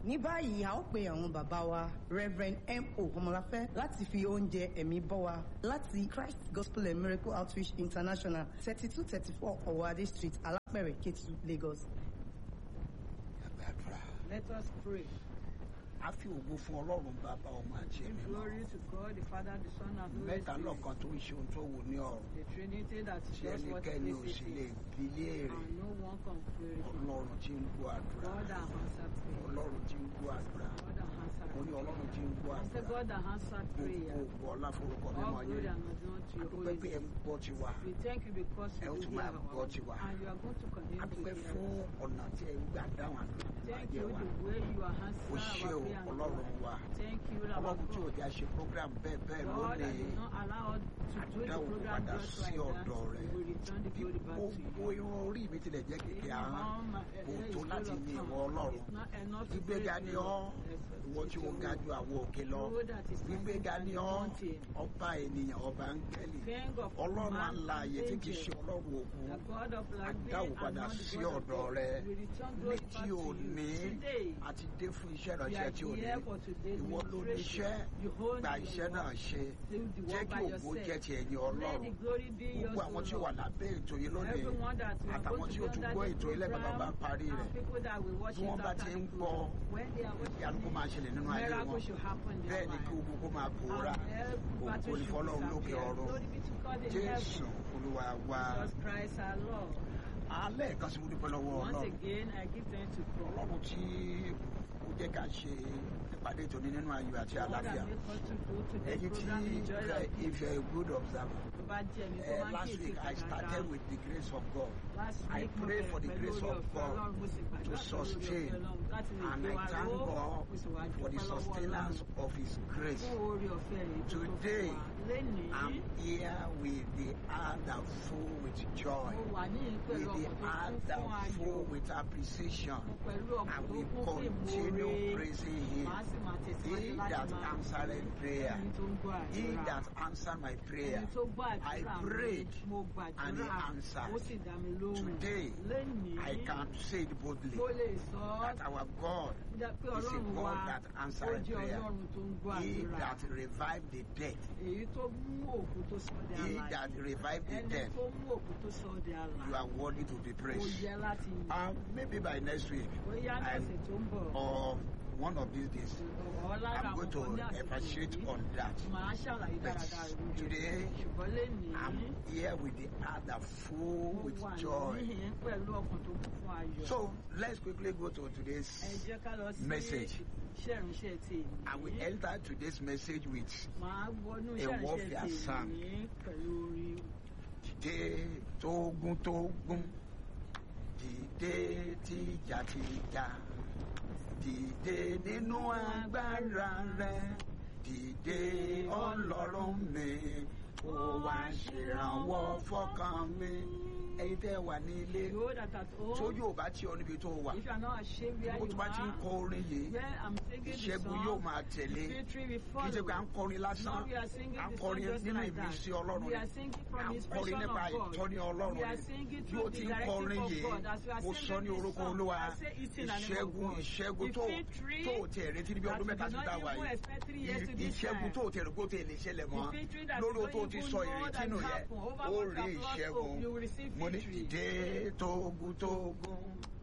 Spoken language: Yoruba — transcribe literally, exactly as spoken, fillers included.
ní báyìí a ó pe àwọn bàbá wa Reverend M O Ọmọláfẹ́ láti fi oúnjẹ ẹ̀mí bọ́ wa láti Christ Gospel and Miracle Outreach International thirty two thirty four Owode Street Alápẹ̀rẹ̀ Kétu Lagos. Let us pray. A fi ògo fún Ọlọ́run bàbá ọmọ àti ẹ̀mí mọ́. Glory to God, the Father, the Son, and the Holy Mẹ́ta Spirit. lọ́kan tó ń ṣe ohun tó wù ní ọ̀run. The Trinity that Tí shows what ẹnikẹ́ni ò is sì lè it, bi léèrè. and no one can query him. Ọlọ́run tí ń gbọ́ àdúrà. God that answered prayer. Ọlọ́run tí ń gbọ́ àdúrà. God that answered Mo ní prayer. Ọlọ́run tí ń gbọ́ I say àdúrà. God that answered prayer. Gbogbo ọlá forúkọ All mímọ́ glory yẹn. and honor to your Adúpẹ́ holy pé ẹ ń name. gbọ́ tiwa. We thank you because Ẹ ó you tún hear máa our gbọ́ tiwa. and you are going to continue to Adúpẹ́ hear fún us. ọ̀nà tí ẹ ń gbà dáhùn àdúrà Thank ayé you wa. the way you are O answering ṣé our o, prayer. and Ọlọ́run wa. Thank you, Lord. Ọlọ́run tí ò jẹ́ àṣe program bẹ́ẹ̀ bẹ́ẹ̀ God that lónìí. did not allow us to do the Dáhùn program padà just sí like that. ọ̀dọ̀ rẹ̀. We will return the Bí glory back to gbogbo you. irun orí mi tilẹ̀ jẹ́ kékeré Even ahọ́n. all my Kò hair is tó full láti of ní tongue. ìwọ Ọlọ́run. It's not enough to Gbígbéga praise ni you. ọ́, Yes, ìwọ tí ó ga ju àwọn òkè lọ. You that is Gbígbéga higher ni than ọ́, the mountain. ọba ènìyàn, ọba áńgẹ́lì. King of Ọlọ́run man alààyè tí and kìí ṣe angel. Ọlọ́run òkú. The God of life Dáwò and padà not the sí God of ọ̀dọ̀ death. rẹ. We return Ní glory back tí to ò you. ní Today, àti dé fún iṣẹ́ we ìránṣẹ́ are tí ò ní. here for today's Ìwọ ló ministration. níṣẹ́, You hold gba the iṣẹ́ work. náà ṣe. Do the Jẹ́ work kí by ògo yourself. jẹ́ ti ẹ̀yin Let the Ọlọ́run. glory be yours, Gbogbo àwọn tí ó O wà Lord. lábẹ́ ètò yìí lónìí Everyone that we are àtàwọn going tí to ó be tún under gbọ́ the ètò ilé bàbá bá program, parí rẹ̀. and people that will watch Bí wọ́n it bá after ti the ń gbọ́, program. When they are ìyanu kó watching máa it, ṣẹlẹ̀ nínú ayé wọn. miracles should happen in their Bẹ́ẹ̀ ni kí life. ogun kó máa pòórá. And every Ògo battle ni should fọ́lọ́run lókè disappear. ọ̀run. Glory be to God in Jésù heaven. Olúwa wa. Jesus Christ our Lord. Alẹ́ kan sí mo dúpẹ́ lọ́wọ́ Once Ọlọ́run. again, I give thanks to God. Ọlọ́run tí ó jẹ́ ká ṣe ìpàdé tòní nínú ayọ̀ àti God that àlàáfíà. made us to go to this Ẹ̀yin tí program in joy ẹ- and if you're a good observer. tó bá jẹ́ mi tó Uh, máa ń last kíyèsí week I kàkàkà. started with the grace of God. Last I week mo pray bẹ̀rẹ̀ for the pẹ̀lú grace oore of ọ̀fẹ́ God Ọlọ́run, mo sì gbàdúrà to pẹ̀lú oore sustain, ọ̀fẹ́ Ọlọ́run láti lè and gbé I wa thank ró. God Mo sì wá for the dúpẹ́ lọ́wọ́ sustenance Ọlọ́run of His grace. fún oore ọ̀fẹ́ rẹ̀ tó tó fún Today, wa. Lénìí, I'm here with the heart that full with joy, mo wà ní with pẹ̀lú the ọkàn tó heart kún that fún ayọ̀. full with appreciation. Mo pẹ̀lú ọkàn And tó we kún fún continue ìmoore. praising Him. Màá sì máa tẹ̀síwájú He láti that máa answered prayer, ẹni tó ń gbọ́ He àdúrà. that answered my prayer. Ẹni tó gbọ́ I àdúrà mi, prayed mo and He gbàdúrà, answered. ó sì dá mi lóhùn. Today, Lénìí, I can say it boldly mo lè sọ ọ́ that our God dá- pé is a Ọlọ́run wa God that ó answered jẹ́ prayer. Ọlọ́run tó ń gbọ́ He àdúrà. that revived the dead. Èyí tó mú òkú tó sọ di He alààyè. that revived the Ẹni dead. tó mú òkú tó sọ di You alààyè. are worthy to be Ó praised. yẹ láti yìn. Um, maybe by next week Bóyá ní and- ọ̀sẹ̀ tó ń bọ̀. or one of these days, Ọ̀rọ̀ lára I'm going àwọn to kan ní àsìkò appreciate yìí. on that. Màá ṣàlàyé But dáradára lórí today, rẹ̀. Ṣùgbọ́n lénìí, I'm here with the heart that full mo with wà joy. níhìn pẹ̀lú ọkàn tó kún fún ayọ̀. So let's quickly go to Ẹ today's jẹ́ ká lọ sí message. iṣẹ́ ìránṣẹ́ ti I will èmi. enter today's message with Màá wọnú a iṣẹ́ warfare ìránṣẹ́ ti psalm. èmi pẹ̀lú orin. Dìde tógun tógun, dìde tìjàtìjà, dìde nínú agbára rẹ, dìde Ọlọ́run mi, ó wá ṣèrànwọ́ fọ́kàn mi. Ẹ̀yin tẹ́ wà ní ilé, You that at home, tójú ò bá tí ọ níbi tó wà, if you are not ashamed where bó you tó bá ti ń are, kọ orin yìí, where I'm singing the ìṣẹ́gun song, yóò máa tẹ̀lé. victory will Kì í ṣe pé à follow. ń kọrin lásán, Now we are singing à ń the song kọrin just nínú like that. ìmísí Ọlọ́run We are ni. singing À from ń the kọrin inspiration nípa of God. ìtọ́ni Ọlọ́run We are ni. singing Bí ó through ti the ń directive kọrin of yìí, God. As we are mo sọ singing ní this orúkọ song, Olúwa, I say it in the name of ìṣẹ́gun God. ìṣẹ́gun The tó victory tó tẹ̀ retí níbi that ọdún we mẹ́ta do sí not dáwà even yìí. expect three years to this Ìṣẹ́gun time. tó tẹ̀ rò pé ó tẹ̀ lè ṣẹlẹ̀ mọ́. The victory that Lórí we o tó don't ti even sọ know ìrètí that nù yẹn, happen. Over ó what rí you have lost ìṣẹ́gun. hope, you will receive Mo ní victory. dìde tógun tógun,